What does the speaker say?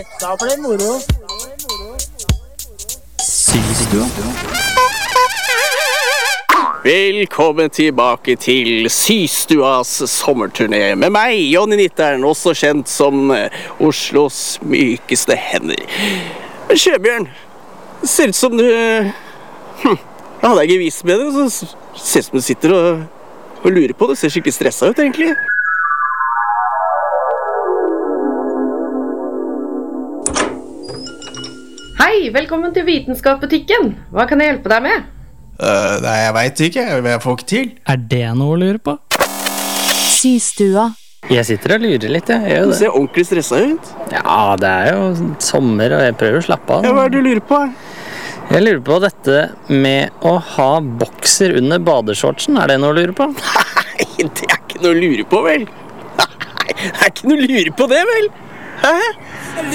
Da ble det moro. Systua. Velkommen tilbake til Systuas sommerturné med meg, Jonny Nitteren, også kjent som Oslos mykeste hender. Sjøbjørn, det ser ut som du... Jeg hadde ikke vist med det, så ser ut som du sitter og lurer på det. Du ser skikkelig stresset ut, egentlig. Hei, velkommen til Vitenskapsbutikken. Hva kan jeg hjelpe deg med? Nei, jeg vet ikke. Jeg får ikke til. Er det noe å lure på? Systua. Jeg sitter og lurer litt, jeg gjør Du det. ser ordentlig stresset ut. Ja, det er jo sommer, og jeg prøver å slappe av. Ja, hva er det du lurer på? Jeg lurer på dette med å ha bokser under badeshortsen. Er det noe å lure på? Nei, det er ikke noe å lure på, vel? Nei, det er ikke noe å lure på det, vel? Hæ?